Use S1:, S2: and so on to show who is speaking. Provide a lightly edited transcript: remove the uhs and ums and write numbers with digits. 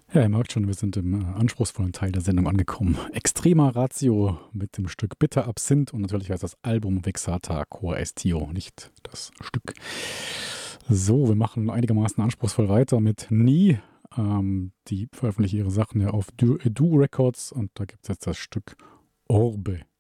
S1: Ja, ihr merkt schon, wir sind im anspruchsvollen Teil der Sendung angekommen. Extrema Ratio mit dem Stück Bitter Absinth und natürlich heißt das Album Vexata Cor Estio, nicht das Stück. So, wir machen einigermaßen anspruchsvoll weiter mit Nie. Die veröffentlichen ihre Sachen ja auf Edu Records und da gibt es jetzt das Stück Orbe.